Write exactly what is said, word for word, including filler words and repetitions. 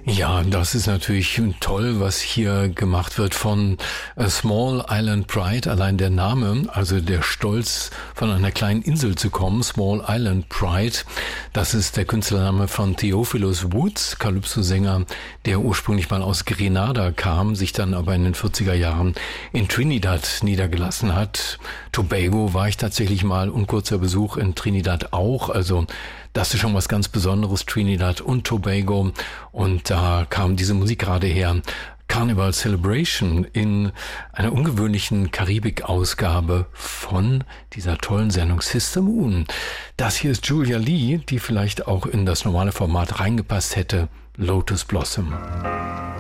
Ja, das ist natürlich toll, was hier gemacht wird von A Small Island Pride. Allein der Name, also der Stolz, von einer kleinen Insel zu kommen, Small Island Pride, das ist der Künstlername von Theophilus Woods, Calypso-Sänger, der ursprünglich mal aus Grenada kam, sich dann aber in den vierziger Jahren in Trinidad niedergelassen hat. Tobago war ich tatsächlich mal und kurzer Besuch in Trinidad auch, also das ist schon was ganz Besonderes, Trinidad und Tobago. Und da kam diese Musik gerade her. Carnival Celebration in einer ungewöhnlichen Karibik-Ausgabe von dieser tollen Sendung Sister Moon. Das hier ist Julia Lee, die vielleicht auch in das normale Format reingepasst hätte. Lotus Blossom.